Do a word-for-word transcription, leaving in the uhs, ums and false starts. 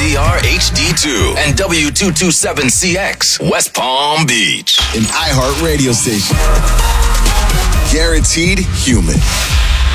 Z R H D two and W two twenty-seven C X, West Palm Beach. An iHeart radio station. Guaranteed human.